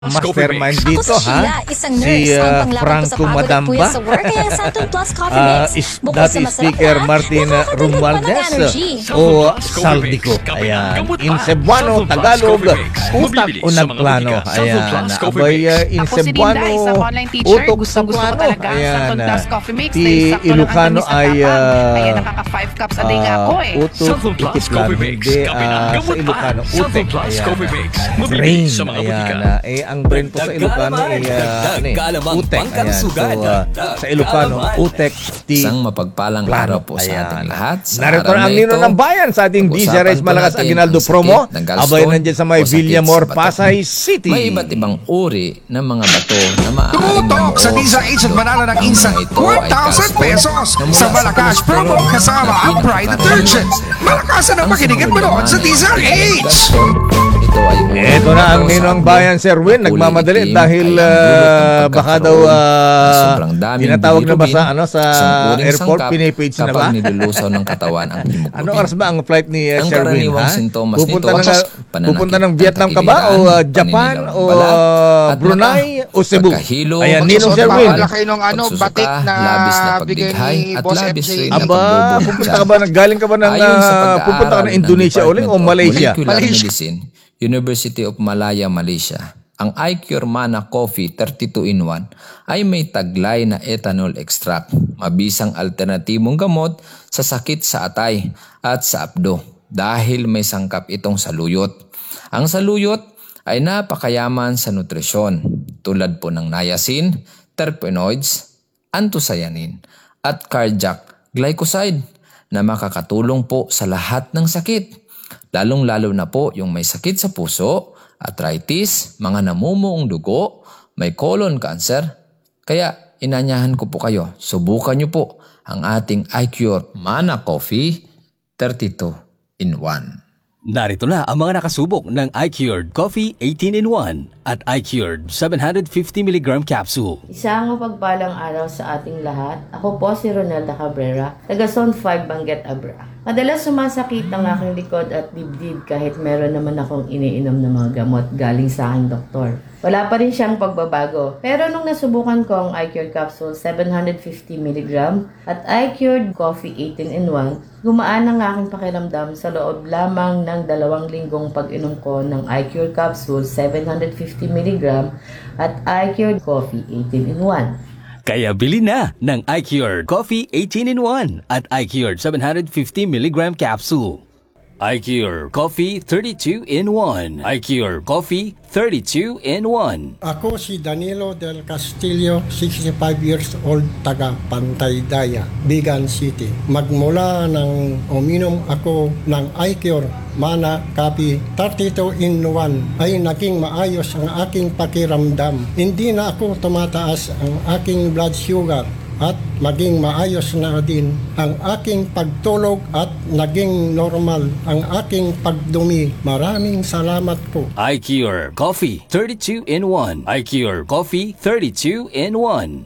mastermind dito, Ako si Sheila, ha? isang Si nurse ang panglaban ko sa Franco pagod at Madamba, puyat sa work. Kaya sa Saturn Plus Coffee Mix, bukod dati sa masarap Speaker na, Martin nakakadagdag pa ng Romualdez energy. o Saldico. Ayan, in Cebuano, Tagalog, utak o nagplano. Ayan, abay in Ako si Cebuano, Linda, isang online teacher. utok Gusto ko Cebuano. talaga ang Ayan, Santon Plus Coffee Mix. si Dahil sakto Ilocano naman ay kami sa tapang. Kaya nakaka 5 cups a day nga ako eh. utok, Santon Plus ikiplano. Coffee Mix. Hindi, Kape ng sa gamot Ilocano, pa. Santon utek. Plus Ayan, Coffee Mix. Mabibili brain. sa mga butika. Ayan, ang brain po sa Ilocano ay utek. Ayan, so sa Ilocano, utek, Isang mapagpalang plano. araw po sa ating lahat. Sa Narito araw na ang na Nino ito, ng Bayan sa ating pag-usapan DZRH po Malakas natin Aguinaldo ang sakit Promo. ng gallstone Abay nandiyan sa may o sakit Villamor, sa bato. Pasay City. May iba't ibang uri ng mga bato na maaaring Tutok sa DZRH at manalo ng instant 4,000 pesos sa Malakas promo kasama ang Pride Detergent. Malakasan ang makinig at manood sa DZRH! Ito ay Ito na ang Ninong Bayan, Sir Win. Nagmamadali dahil baka daw tinatawag na ba sa airport, pinipage na ba? Kapag nilulusaw ng katawan ang hemoglobin. Ano oras ba ang flight ni Ang Sir Win? karaniwang sintomas Pupunta nito, pupunta ng pananakit, Vietnam ka ba? O Japan? paninilaw ng O balat, at Brunei? mata, O Cebu? pagkahilo, Ayan, Ninong Sir Pagsusuot Win. pa kayo ng pagsusuka, batik na labis na bigay pagdighay, ni at Boss labis FJ. rin na Aba, pagbubog pupunta dyan. ka ba? Galing ka ba ng Ayon sa pag-aaral pupunta ka ng ng Indonesia ulit o Department of Malaysia? Molecular Medicine, University of Malaya, Malaysia, ang iCure Mana Coffee 32 in 1 ay may taglay na ethanol extract, mabisang alternatibong gamot sa sakit sa atay at sa abdo dahil may sangkap itong saluyot. Ang saluyot ay napakayaman sa nutrisyon tulad po ng niacin, terpenoids, anthocyanin at cardiac glycoside na makakatulong po sa lahat ng sakit. Lalong-lalo na po yung may sakit sa puso, arthritis, mga namumuong dugo, may colon cancer. Kaya inanyahan ko po kayo, subukan nyo po ang ating iCure Mana Coffee 32 in 1. Narito na ang mga nakasubok ng iCured Coffee 18-in-1 at iCured 750mg capsule. Isang mapagpalang araw sa ating lahat. Ako po si Ronalda Cabrera, taga Zone 5, Banguet, Abra. Madalas sumasakit ang aking likod at dibdib kahit meron naman akong iniinom ng mga gamot galing sa aking doktor. Wala pa rin siyang pagbabago. Pero nung nasubukan ko ang iCured Capsule 750mg at iCured Coffee 18-in-1, gumaan ang aking pakiramdam sa loob lamang ng 2 linggong pag-inom ko ng iCured Capsule 750mg at iCured Coffee 18-in-1. Kaya bili na ng iCured Coffee 18-in-1 at iCured 750mg capsule. iCure Coffee 32-in-1. iCure Coffee 32-in-1. Ako si Danilo del Castillo, 65 years old, taga Pantay Daya, Bigan City. Magmula nang uminom ako ng iCure Mana Coffee 32-in-1 ay naging maayos ang aking pakiramdam. Hindi na ako tumataas ang aking blood sugar at maging maayos na din ang aking pagtulog at naging normal ang aking pagdumi. Maraming salamat po. iCure Coffee 32-in-1. iCure Coffee 32-in-1.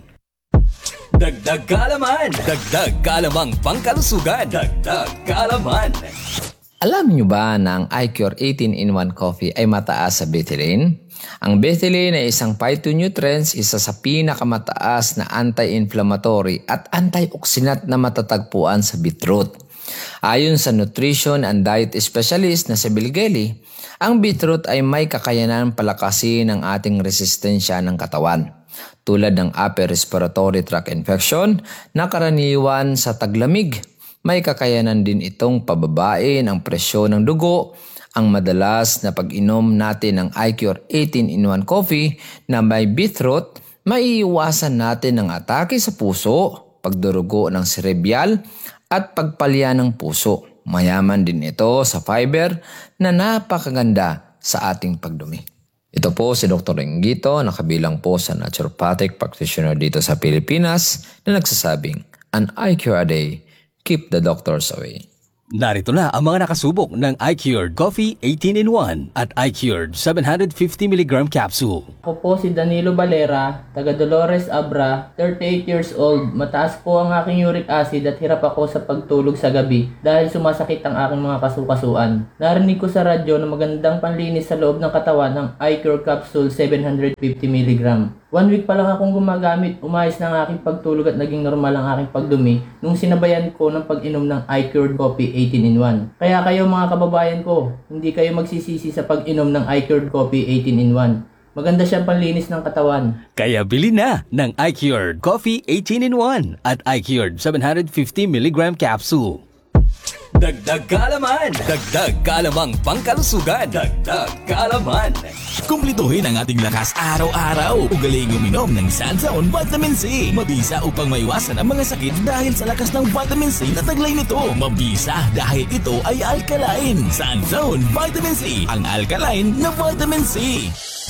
Dagdag kaalaman! Dagdag kaalamang pangkalusugan! Dagdag kaalaman! Alam nyo ba na ang iCure 18-in-1 coffee ay mataas sa betaline? Ang betaline ay isang phytonutrients, isa sa pinakamataas na anti-inflammatory at antioxidant na matatagpuan sa beetroot. Ayon sa nutrition and diet specialist na si Bill Gelly, ang beetroot ay may kakayanan palakasin ang ating resistensya ng katawan, tulad ng upper respiratory tract infection na karaniwan sa taglamig. May kakayanan din itong pababain ang presyon ng dugo. Ang madalas na pag-inom natin ng iCure 18-in-1 coffee na may beetroot, maiiwasan natin ang atake sa puso, pagdurugo ng cerebral at pagpalya ng puso. Mayaman din ito sa fiber na napakaganda sa ating pagdumi. Ito po si Dr. Ingito, nakabilang po sa naturopathic practitioner dito sa Pilipinas na nagsasabing, an iCure a day, keep the doctors away. Narito na ang mga nakasubok ng iCured Coffee 18-in-1 at iCured 750mg capsule. Ako po si Danilo Valera, taga Dolores Abra, 38 years old. Mataas po ang aking uric acid at hirap ako sa pagtulog sa gabi dahil sumasakit ang aking mga kasukasuan. Narinig ko sa radyo na magandang panlinis sa loob ng katawan ng iCure Capsule 750mg. 1 week pa lang akong gumagamit, umayos na ang aking pagtulog at naging normal ang aking pagdumi nung sinabayan ko ng pag-inom ng iCured Coffee 18-in-1. Kaya kayo mga kababayan ko, hindi kayo magsisisi sa pag-inom ng iCured Coffee 18-in-1. Maganda siyang panlinis ng katawan. Kaya bili na ng iCured Coffee 18-in-1 at iCured 750mg capsule. Dagdag kaalaman! Dagdag kaalamang pangkalusugan! Dagdag kaalaman! Kumplituhin ang ating lakas araw-araw. Ugaling uminom ng Sanzone Vitamin C. Mabisa upang maiwasan ang mga sakit dahil sa lakas ng vitamin C na taglay nito. Mabisa dahil ito ay alkaline. Sanzone Vitamin C, ang alkaline na vitamin C.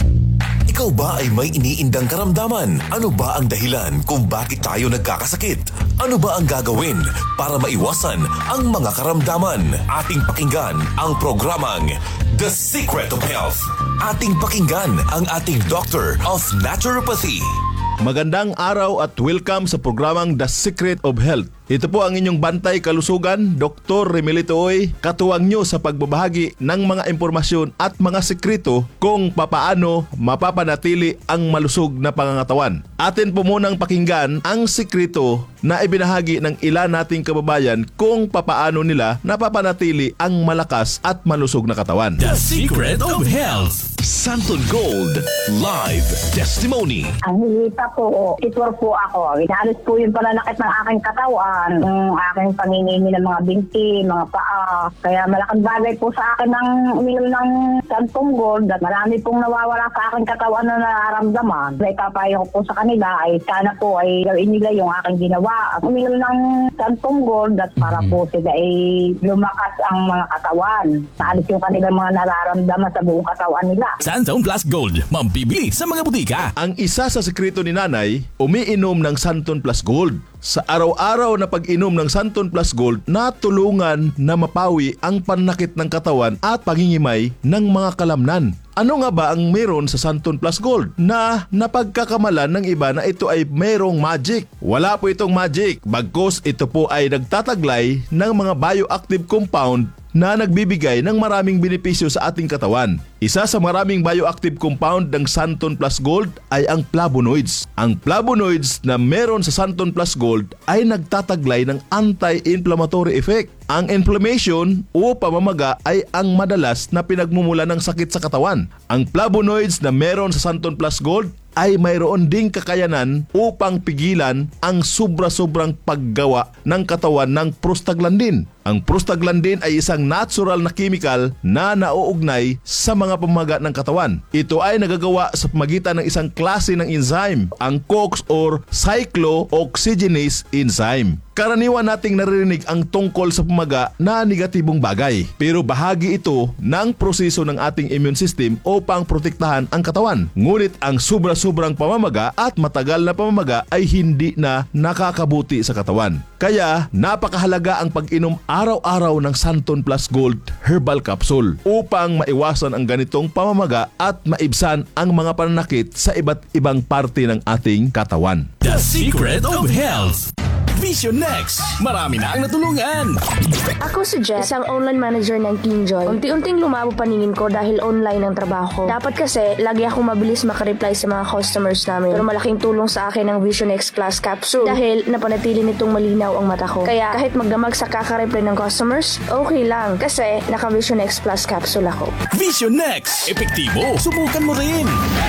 Ikaw ba ay may iniindang karamdaman? Ano ba ang dahilan kung bakit tayo nagkakasakit? Ano ba ang gagawin para maiwasan ang mga karamdaman? Ating pakinggan ang programang The Secret of Health. Ating pakinggan ang ating Doctor of Naturopathy. Magandang araw at welcome sa programang The Secret of Health. Ito po ang inyong bantay kalusugan, Dr. Remelito Oy, katuwang nyo sa pagbabahagi ng mga impormasyon at mga sekreto kung papaano mapapanatili ang malusog na pangangatawan. Atin po munang pakinggan ang sekreto na ibinahagi ng ilan nating kababayan kung papaano nila napapanatili ang malakas at malusog na katawan. The Secret of Health. Santon Gold Live Testimony. Ang hilita po, titwar po ako. Inalis po yung pananakit ng aking katawan, ng aking panginimi ng mga binti, mga paa. Kaya malaking bagay po sa akin ng uminom ng Santon Gold at marami pong nawawala sa aking katawan na nararamdaman. Kaya ipapayo ko po sa kanila ay sana po ay gawin nila yung aking ginawa. Uminom ng Santon Gold at para po sila ay lumakas ang mga katawan. Naalis yung kanilang mga nararamdaman sa buong katawan nila. Sanzone Plus Gold, mambibili sa mga butika. Ang isa sa sekreto ni Nanay, umiinom ng Santon Plus Gold. Sa araw-araw na pag-inom ng Santon Plus Gold, natulungan na mapawi ang pananakit ng katawan at pangingimay ng mga kalamnan. Ano nga ba ang meron sa Santon Plus Gold na napagkakamalan ng iba na ito ay merong magic? Wala po itong magic, bagkus ito po ay nagtataglay ng mga bioactive compound na nagbibigay ng maraming benepisyo sa ating katawan. Isa sa maraming bioactive compound ng Santon Plus Gold ay ang flavonoids. Ang flavonoids na meron sa Santon Plus Gold ay nagtataglay ng anti-inflammatory effect. Ang inflammation o pamamaga ay ang madalas na pinagmumula ng sakit sa katawan. Ang flavonoids na meron sa Santon Plus Gold ay mayroon ding kakayanan upang pigilan ang sobra-sobrang paggawa ng katawan ng prostaglandin. Ang prostaglandin ay isang natural na chemical na nauugnay sa mga pamamaga ng katawan. Ito ay nagagawa sa pamagitan ng isang klase ng enzyme, ang COX or cyclooxygenase enzyme. Karaniwan nating naririnig ang tungkol sa pamaga na negatibong bagay, pero bahagi ito ng proseso ng ating immune system upang protektahan ang katawan. Ngunit ang sobra-sobrang pamamaga at matagal na pamamaga ay hindi na nakakabuti sa katawan. Kaya napakahalaga ang pag-inom araw-araw ng Santon Plus Gold Herbal Capsule upang maiwasan ang ganitong pamamaga at maibsan ang mga pananakit sa iba't ibang parte ng ating katawan. The Secret of Health. Vision Next, marami na ang natulungan. Ako si Jess, isang online manager ng Kinjoy. Unti-unting lumabo paningin ko dahil online ang trabaho ko. Dapat kasi, lagi akong mabilis makareply sa mga customers namin. Pero malaking tulong sa akin ang Vision X Plus Capsule dahil napanatili nitong malinaw ang mata ko. Kaya kahit magdamag sa kakareply ng customers, okay lang kasi naka Vision X Plus Capsule ako. Vision Next, epektibo, subukan mo rin.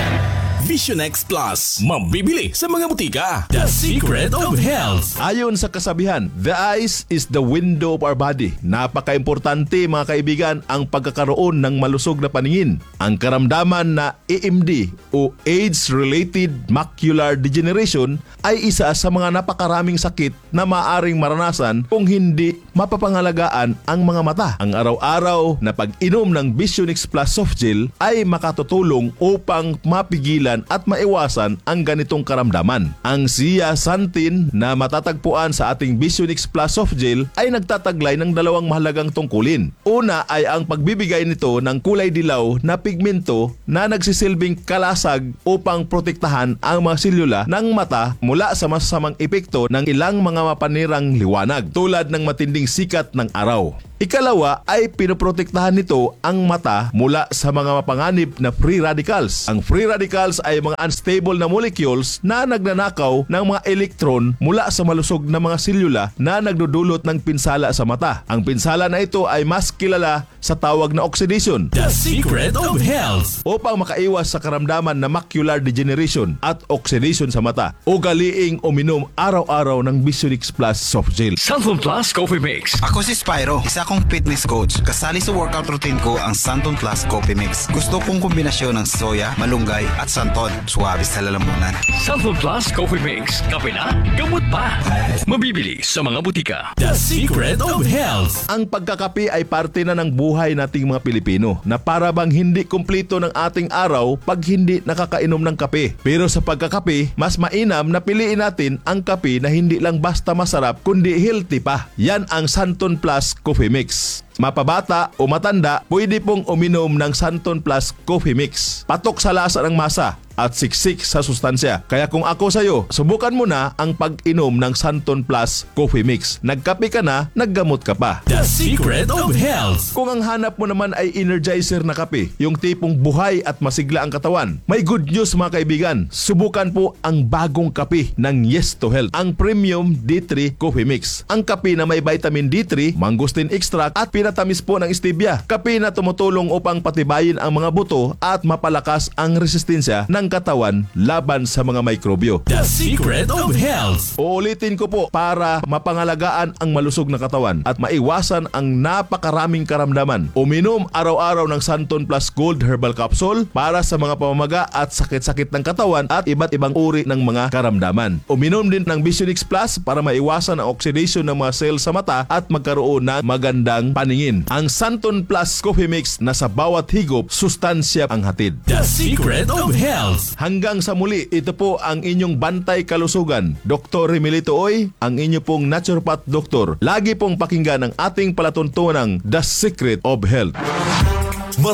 Vision X Plus, mambibili sa mga butika. The Secret of Health. Ayon sa kasabihan, the eyes is the window of our body. Napaka-importante mga kaibigan ang pagkakaroon ng malusog na paningin. Ang karamdaman na AMD o Age-Related Macular Degeneration ay isa sa mga napakaraming sakit na maaaring maranasan kung hindi mapapangalagaan ang mga mata. Ang araw-araw na pag-inom ng Vision X Plus Soft Gel ay makatutulong upang mapigilan mapigilan at maiwasan ang ganitong karamdaman. Ang zeaxanthin na matatagpuan sa ating Visionix Plus Soft Gel ay nagtataglay ng dalawang mahalagang tungkulin. Una ay ang pagbibigay nito ng kulay dilaw na pigmento na nagsisilbing kalasag upang protektahan ang mga selula ng mata mula sa masasamang epekto ng ilang mga mapanirang liwanag tulad ng matinding sikat ng araw. Ikalawa ay pinoprotektahan nito ang mata mula sa mga mapanganib na free radicals. Ang free radicals ay mga unstable na molecules na nagnanakaw ng mga electron mula sa malusog na mga selula na nagdudulot ng pinsala sa mata. Ang pinsala na ito ay mas kilala sa tawag na oxidation. The secret of health. Upang makaiwas sa karamdaman na macular degeneration at oxidation sa mata, ugaliing uminom araw-araw ng Visionix Plus Soft Gel. Santon Plus Coffee Mix. Ako si Spyro, isa akong fitness coach. Kasali sa workout routine ko ang Santon Plus Coffee Mix. Gusto kong kombinasyon ng soya, malunggay at santon. Suwabe sa lalamunan. Santon Plus Coffee Mix. Kape na, gamot pa. Mabibili sa mga butika. The secret of health. Ang pagkakape ay parte na ng buhay nating mga Pilipino na para bang hindi kumplito ng ating araw pag hindi nakakainom ng kape. Pero sa pagkakape, mas mainam na piliin natin ang kape na hindi lang basta masarap kundi healthy pa. Yan ang Santon Plus Coffee Mix. Mapabata o matanda, pwede pong uminom ng Santon Plus Coffee Mix. Patok sa lasa ng masa at siksik sa sustansya. Kaya kung ako sa'yo, subukan mo na ang pag-inom ng Santon Plus Coffee Mix. Nagkape ka na, naggamot ka pa. The secret of health. Kung ang hanap mo naman ay energizer na kape, yung tipong buhay at masigla ang katawan, may good news mga kaibigan. Subukan po ang bagong kape ng Yes to Health, ang Premium D3 Coffee Mix. Ang kape na may vitamin D3, mangosteen extract at pinatamis po ng stevia. Kape na tumutulong upang patibayin ang mga buto at mapalakas ang resistensya ng katawan laban sa mga mikrobyo. The secret of health. Uulitin ko po para mapangalagaan ang malusog na katawan at maiwasan ang napakaraming karamdaman. Uminom araw-araw ng Santon Plus Gold Herbal Capsule para sa mga pamamaga at sakit-sakit ng katawan at iba't ibang uri ng mga karamdaman. Uminom din ng Visionix Plus para maiwasan ang oxidation ng mga cells sa mata at magkaroon ng magandang paningin. Ang Santon Plus Coffee Mix na sa bawat higop, sustansya ang hatid. The secret of health. Hanggang sa muli, ito po ang inyong bantay kalusugan. Dr. Remilito Oy, ang inyo pong naturopath doktor. Lagi pong pakinggan ang ating palatuntunang The Secret of Health.